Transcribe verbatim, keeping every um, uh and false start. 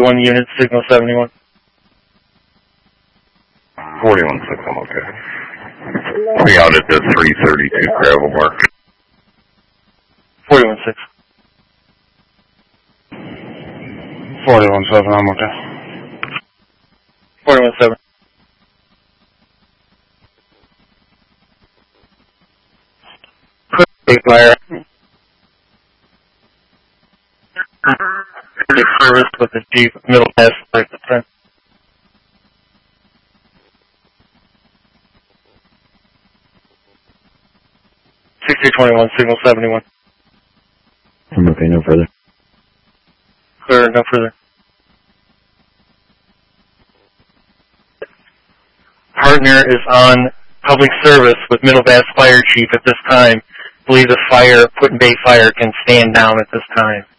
One unit, signal seventy-one. forty-one six, I'm okay. I'll be out at the three thirty-two gravel mark. forty-one six. forty-one seven, I'm okay. forty-one seven. Quick fire. Service with the deep middle pass like the front. sixty twenty-one, signal seventy-one. I'm okay, no further. Clear, no further. Partner is on public service with Middle Bass Fire Chief at this time. Believe the fire, Put-in-Bay Fire can stand down at this time.